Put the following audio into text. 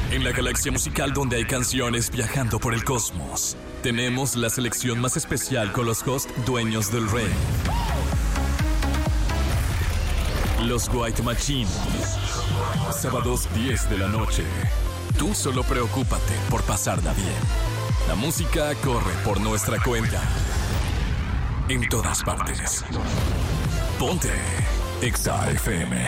En la galaxia musical donde hay canciones viajando por el cosmos, tenemos la selección más especial con los hosts dueños del rey. Los White Machine. Sábados 10 de la noche. Tú solo preocúpate por pasarla bien. La música corre por nuestra cuenta. En todas partes. Ponte Exa FM.